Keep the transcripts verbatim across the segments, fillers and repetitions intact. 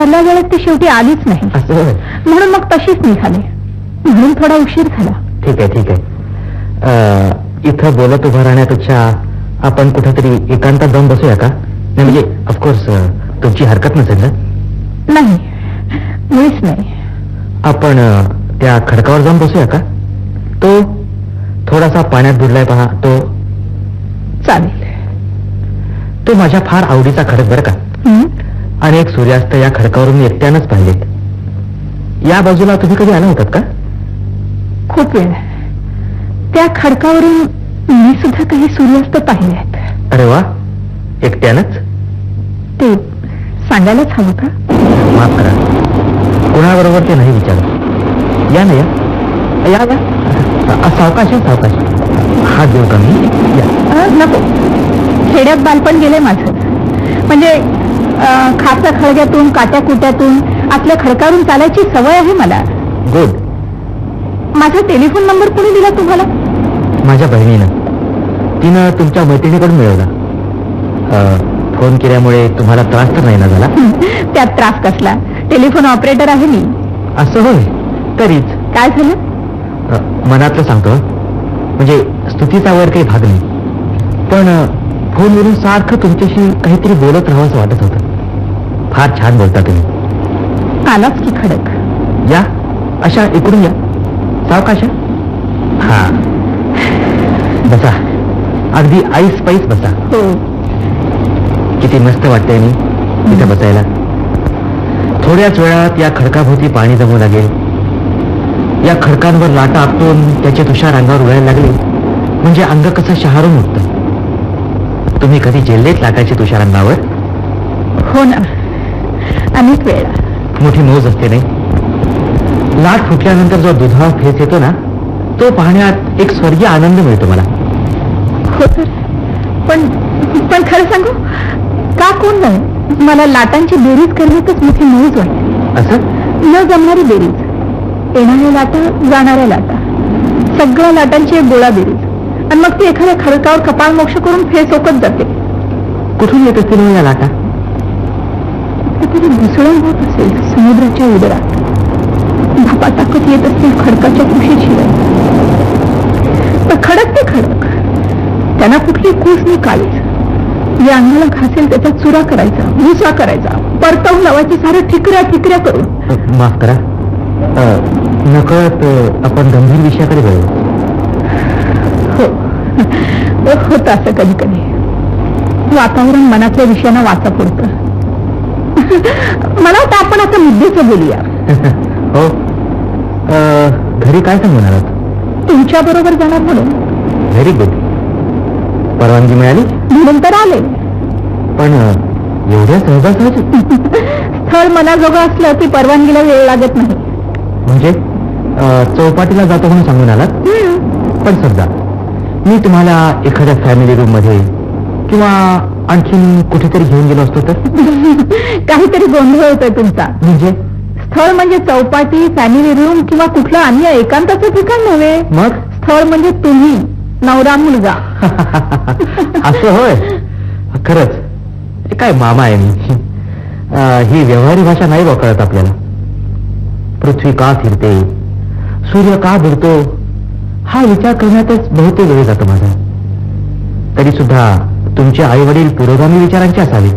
ठरल्या वेळेत ती शेवटी आलीच नाही. म्हणून मग तशीच निघाले. म्हणून थोडा उशीर झाला. ठीक आहे ठीक आहे. इथं बोलत उभं राहण्यापेक्षा आपण कुठेतरी एकांतात जाऊन बसूया का? नाही म्हणजे ऑफकोर्स तुमची हरकत नसेल ना? नाही, मुळीच नाही. आपण त्या खडकावर जाऊन बसूया का? तो थोडासा पाण्यात बुडलाय पहा तो. चालेल. तो माझ्या फार आवडीचा खडक बरं का. अनेक सूर्यास्त या खडकावरून मी एकट्यानंच पाहिलेत. या बाजूला तुम्ही कधी आला होतात का? खूप वेळ. त्या खडकावरून मी सुद्धा काही सूर्यास्त पाहिले आहेत. अरे वा, एकट्यानंच? ते सांगायलाच हवं का? माफ करा, कुणाबरोबर ते नाही विचारत. या ना या या या. सावकाश सावकाश. हात देऊ का मी? नको. खेड्यात बालपण गेले माझं. म्हणजे खासा खळग्यातून काट्या कुट्यातून आपल्या खडकावरून चालायची सवय आहे मला. गुड. माझा टेलिफोन नंबर कोणी दिला तुम्हाला? माझ्या बहिणीनं. तिनं तुमच्या मैत्रिणीकडून मिळवला. फोन केल्यामुळे तुम्हाला त्रास तर नाही ना झाला? त्यात त्रास कसला? टेलिफोन ऑपरेटर आहे मी. असं होय? तरीच काय झालं? मनातलं सांगतो, म्हणजे स्तुतीचा वर काही भाग नाही, पण फोनवरून सारखं तुमच्याशी काहीतरी बोलत राहावंसं वाटत होतं. फार छान बोलता तुम्ही. आलाच की खडक. या अशा इकडून या. सावकाश. हा बसा. अगदी आईस पाईस बसा. हो. किती मस्त वाटतंय मी तिथे बसायला. थोड्याच वेळात या खडकाभोवती पाणी जमू लागेल. या खडकांवर लाटा आपटून त्याचे तुषार अंगावर उडायला लागले म्हणजे अंग कसं शहारून उठतं. तुम्ही कधी झेललेत लाटाचे तुषार अंगावर? हो ना, अनेक वेळा. मोठी मौज असते नाही? लाट फुटल्यानंतर जो दुधावा फेस येतो ना, तो पाहण्यात एक स्वर्गीय आनंद मिळतो मला. हो तर. पण पण खरं सांगू का, कोण नाही, मला लाटांची बेरीज करण्यातच मोठी मौज वाटते. असं? न जमणारी बेरीज. येणाऱ्या लाटा, जाणाऱ्या लाटा, सगळ्या लाटांची एक गोळा बेरीज. आणि मग ती एखाद्या खडकावर कपाळ मोक्ष करून फेस ओकत जाते. कुठून येत असतील या लाटा? कुठेतरी घुसळण होत असेल समुद्राच्या उदरात. धापा टाकत येत असतील खडकाच्या कुशीशिवाय. पण खडक ते खडक. त्यांना कुठली कूस नाही काळीच. या अंगाला घासेल त्याचा चुरा करायचा, भुसा करायचा, परतवून लावायची सारं ठिकऱ्या ठिकऱ्या करून. माफ करा, नकळत आपण गंभीर विषयाकडे वळू. हो, होत असं कधी कधी. वातावरण मनातल्या विषयांना वाचा पडतं. मला वाटतं आपण आता मुद्द्याचं बोलूया. हो. घरी काय सांगून आलात? तुमच्या बरोबर जाणार म्हणून. Very good. परवानगी मिळाली म्हणून तर आले. पण एवढ्या सहजासहजी? स्थळ मनाजोगं असलं की परवानगीला वेळ लागत नाही. म्हणजे चौपाटीला जातो म्हणून सांगून आलात? पण समजा मी तुम्हाला एखाद्या फॅमिली रूम मध्ये किंवा आणखीन कुठेतरी घेऊन गेलो असतो तर? काहीतरी गोंधळ होतोय तुमचा. म्हणजे स्थळ म्हणजे चौपाटी, फॅमिली रूम किंवा कुठलं अन्य एकांताचं ठिकाण नव्हे. मग स्थळ म्हणजे तुम्ही, नवरा मुलगा. असं होय? खरंच काय मामा आहे मी. ही व्यवहारी भाषा नाही कळत आपल्याला. पृथ्वी का फिरते, सूर्य का बुडतो, हा विचार करण्यातच बहुतेक वेळ जातो माझा. तरी सुद्धा तुमचे आई वडील पुरोगामी विचारांचे असावेत.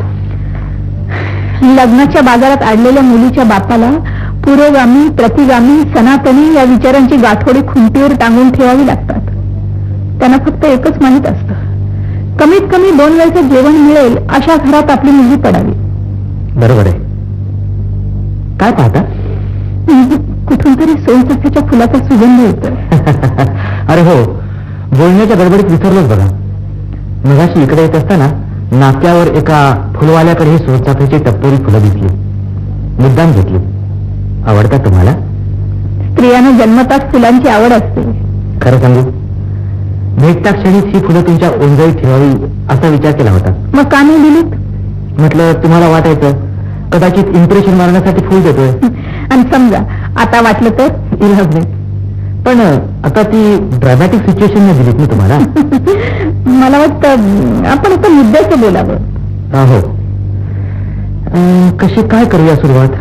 लग्नाच्या बाजारात अडलेल्या मुलीच्या बापाला पुरोगामी, प्रतिगामी, सनातनी या विचारांची गाठोडी खुंटीवर टांगून ठेवावी लागतात. त्यांना फक्त एकच माहित असतं, कमीत कमी दोन वेळचं जेवण मिळेल अशा घरात आपली मुलगी पडावी. बरोबर आहे. काय पाहता? कुठून तरी सोनचाफ्याच्या फुलाचा सुगंध येतोय. अरे हो, बोलण्याच्या गडबडीत विसरलोच बघा. मगाशी इकडे येत असताना नाक्यावर एका फुलवाल्याकडे ही सोनचाफ्याची टप्पोरी फुलं दिसली. मुद्दाम घेतली. आवडतात तुम्हाला? स्त्रियांना जन्मताच फुलांची आवड असते. खरं सांगू, भेटता क्षणीच ही फुलं तुमच्या ओंजळीत ठेवावी असा विचार केला होता. मग का नाही दिलीत? म्हटलं तुम्हाला वाटायचं कदाचित इम्प्रेशन मारण्यासाठी फुल देतोय. आणि समजा आता वाटलं तर? इलाज नाही. पण आता ती ड्रॅमॅटिक सिच्युएशन नाही दिलीत मी तुम्हाला. मला वाटतं आपण आता मुद्द्याचं बोलावं. हो. कशी काय करूया सुरुवात?